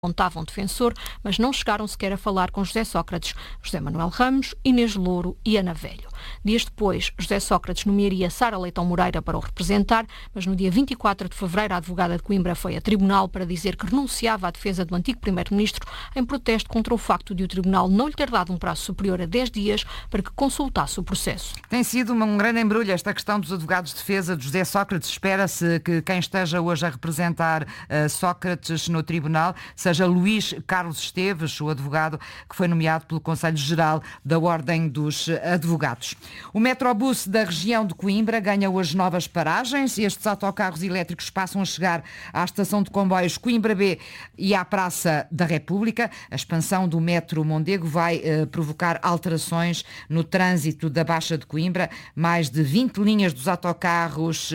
apontava um defensor, mas não chegaram sequer a falar com José Sócrates, José Manuel Ramos, Inês Louro e Ana Velho. Dias depois, José Sócrates nomearia Sara Leitão Moreira para o representar, mas no dia 24 de fevereiro a advogada de Coimbra foi a tribunal para dizer que renunciava à defesa do antigo primeiro-ministro em protesto contra o facto de o tribunal não lhe ter dado um prazo superior a 10 dias para que consultasse o processo. Tem sido um grande embrulho esta questão dos advogados de defesa de José Sócrates. Espera-se que quem esteja hoje a representar Sócrates no tribunal seja Luís Carlos Esteves, o advogado que foi nomeado pelo Conselho Geral da Ordem dos Advogados. O Metrobus da região de Coimbra ganha hoje novas paragens. Estes autocarros elétricos passam a chegar à estação de comboios Coimbra B e à Praça da República. A expansão do Metro Mondego vai provocar alterações no trânsito da Baixa de Coimbra. Mais de 20 linhas dos autocarros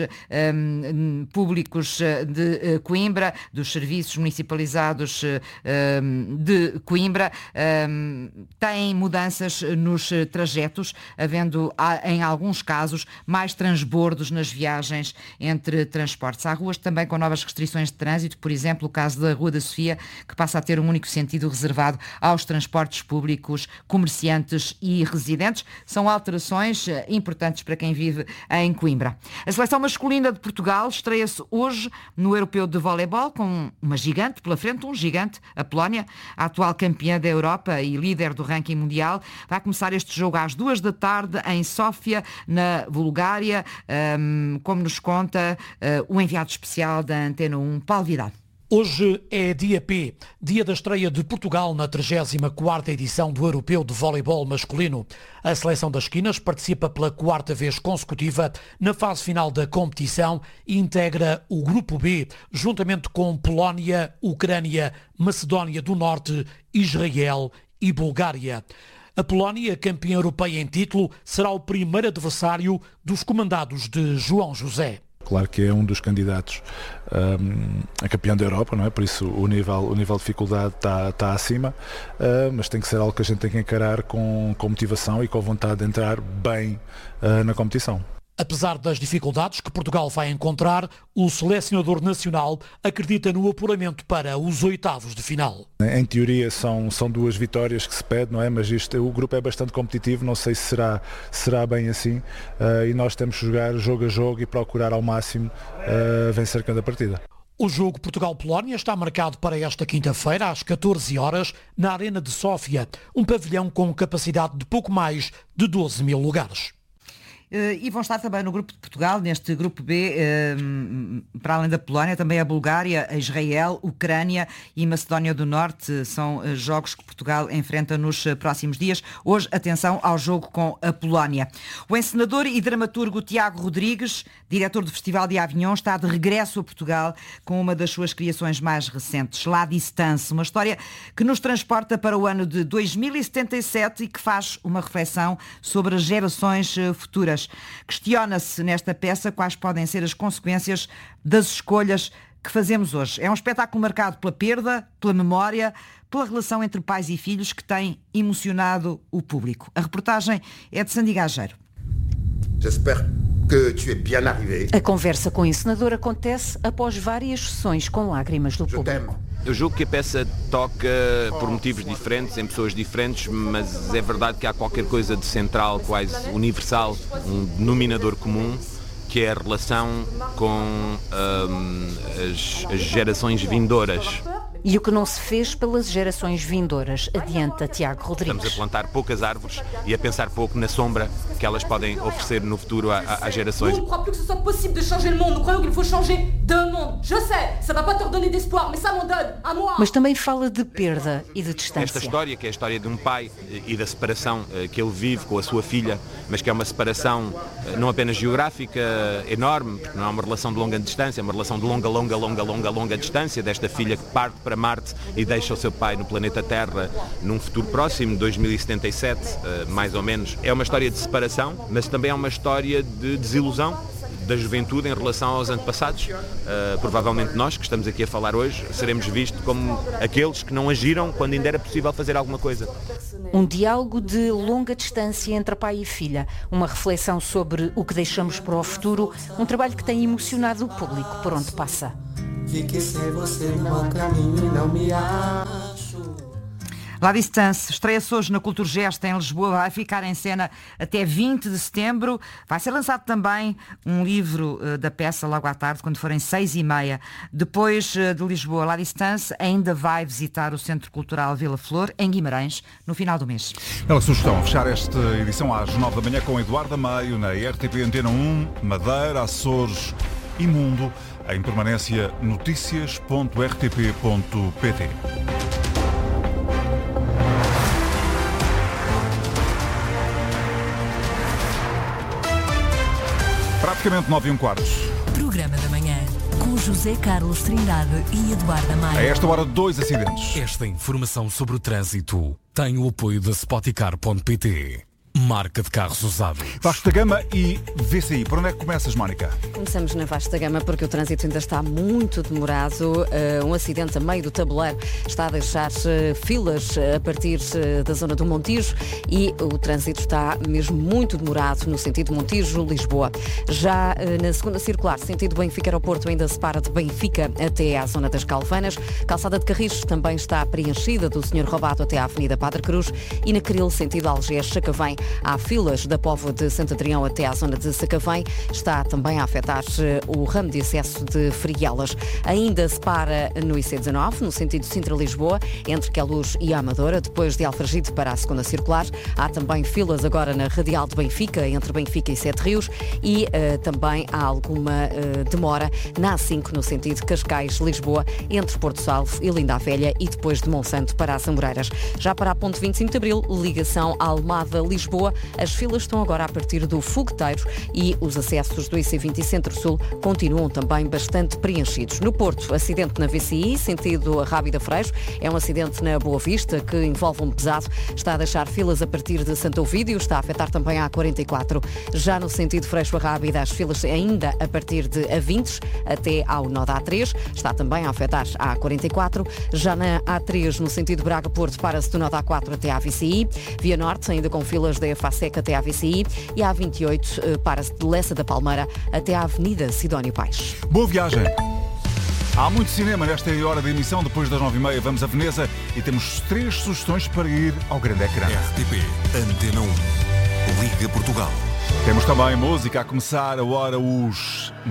públicos de Coimbra, dos serviços municipalizados de Coimbra, têm mudanças nos trajetos, havendo em alguns casos mais transbordos nas viagens entre transportes. Há ruas também com novas restrições de trânsito, por exemplo, o caso da Rua da Sofia, que passa a ter um único sentido reservado aos transportes públicos, comerciantes e residentes. São alterações importantes para quem vive em Coimbra. A seleção masculina de Portugal estreia-se hoje no Europeu de Voleibol com uma gigante pela frente, um gigante, a Polónia, a atual campeã da Europa e líder do ranking mundial. Vai começar este jogo às 2 da tarde em Sófia, na Bulgária, como nos conta o enviado especial da Antena 1, Paulo Vidal. Hoje é dia P, dia da estreia de Portugal na 34ª edição do Europeu de Voleibol Masculino. A seleção das Quinas participa pela 4ª vez consecutiva na fase final da competição e integra o Grupo B, juntamente com Polónia, Ucrânia, Macedónia do Norte, Israel e Bulgária. A Polónia, campeã europeia em título, será o primeiro adversário dos comandados de João José. Claro que é um dos candidatos a campeão da Europa, não é? Por isso o nível de dificuldade está acima, mas tem que ser algo que a gente tem que encarar com motivação e com vontade de entrar bem na competição. Apesar das dificuldades que Portugal vai encontrar, o selecionador nacional acredita no apuramento para os oitavos de final. Em teoria são 2 vitórias que se pede, não é? Mas o grupo é bastante competitivo, não sei se será bem assim, e nós temos que jogar jogo a jogo e procurar ao máximo vencer cada partida. O jogo Portugal-Polónia está marcado para esta quinta-feira, às 14 horas, na Arena de Sófia, um pavilhão com capacidade de pouco mais de 12 mil lugares. E vão estar também no grupo de Portugal, neste grupo B, para além da Polónia, também a Bulgária, a Israel, Ucrânia e Macedónia do Norte. São jogos que Portugal enfrenta nos próximos dias. Hoje, atenção ao jogo com a Polónia. O encenador e dramaturgo Tiago Rodrigues, diretor do Festival de Avignon, está de regresso a Portugal com uma das suas criações mais recentes, La Distance, uma história que nos transporta para o ano de 2077 e que faz uma reflexão sobre as gerações futuras. Questiona-se nesta peça quais podem ser as consequências das escolhas que fazemos hoje. É um espetáculo marcado pela perda, pela memória, pela relação entre pais e filhos que tem emocionado o público. A reportagem é de Sandy Gageiro. A conversa com o encenador acontece após várias sessões com lágrimas do público. Eu julgo que a peça toca por motivos diferentes, em pessoas diferentes, mas é verdade que há qualquer coisa de central, quase universal, um denominador comum, que é a relação com as gerações vindouras. E o que não se fez pelas gerações vindouras, adianta Tiago Rodrigues. Estamos a plantar poucas árvores e a pensar pouco na sombra que elas podem oferecer no futuro às gerações. Nous ne crois plus que ce soit possible de changer le monde. Nous croyons qu'il faut changer de monde. Je sais, ça va pas te redonner d'espoir, mais ça m'en donne à moi. Mas também fala de perda e de distância. Esta história, que é a história de um pai e da separação que ele vive com a sua filha, mas que é uma separação não apenas geográfica enorme, porque não é uma relação de longa distância, é uma relação de longa distância desta filha que parte para Marte e deixa o seu pai no planeta Terra num futuro próximo, 2077, mais ou menos. É uma história de separação, mas também é uma história de desilusão da juventude em relação aos antepassados. Provavelmente nós, que estamos aqui a falar hoje, seremos vistos como aqueles que não agiram quando ainda era possível fazer alguma coisa. Um diálogo de longa distância entre pai e filha, uma reflexão sobre o que deixamos para o futuro, um trabalho que tem emocionado o público por onde passa. Vi que sem você não há caminho e não me acho. La Distance estreia-se hoje na Culturgest em Lisboa, vai ficar em cena até 20 de setembro. Vai ser lançado também um livro da peça logo à tarde, quando forem 6h30. Depois de Lisboa, La Distance ainda vai visitar o Centro Cultural Vila Flor, em Guimarães, no final do mês. Ela sugestão, fechar esta edição às 9 da manhã com Eduardo Meio na RTP Antena 1, Madeira, Açores e Mundo, em permanência noticias.rtp.pt. Praticamente 9h15. Programa da manhã, com José Carlos Trindade e Eduardo Maia. A esta hora, 2 acidentes. Esta informação sobre o trânsito tem o apoio da Spoticar.pt, marca de carros usados. Vasco da Gama e VCI. Por onde é que começas, Mónica? Começamos na Vasco da Gama porque o trânsito ainda está muito demorado. Um acidente a meio do tabuleiro está a deixar filas a partir da zona do Montijo e o trânsito está mesmo muito demorado no sentido Montijo-Lisboa. Já na segunda circular, sentido Benfica-Aeroporto, ainda se para de Benfica até à zona das Calvanas. Calçada de Carris também está preenchida do Senhor Robato até à Avenida Padre Cruz e na Caril, sentido Algés-Sacavém, há filas da Póvoa de Santo Adrião até à zona de Sacavém. Está também a afetar o ramo de acesso de Frielas. Ainda se para no IC19, no sentido Sintra-Lisboa, entre Queluz e Amadora, depois de Alfragide para a segunda circular. Há também filas agora na Radial de Benfica, entre Benfica e Sete Rios, e também há alguma demora na A5, no sentido Cascais-Lisboa, entre Porto Salvo e Linda a Velha, e depois de Monsanto para as Amoreiras. Já para a ponte 25 de Abril, ligação Almada-Lisboa, as filas estão agora a partir do Fogueteiro e os acessos do IC20 e Centro-Sul continuam também bastante preenchidos. No Porto, acidente na VCI, sentido Rábida-Freixo. É um acidente na Boa Vista que envolve um pesado. Está a deixar filas a partir de Santo Ovídio, está a afetar também a A44. Já no sentido Freixo-Rábida, as filas ainda a partir de A20 até ao nó da A3. Está também a afetar a A44. Já na A3, no sentido Braga-Porto, para-se do nó da A4 até à VCI. Via Norte, ainda com filas da Faseca até à VCI, e a A28 para-se de Lessa da Palmeira até à Avenida Sidónio Paes. Boa viagem! Há muito cinema nesta hora de emissão. Depois das 9h30 vamos a Veneza e temos 3 sugestões para ir ao grande ecrã. RTP Antena 1, Liga Portugal. Temos também música a começar a hora os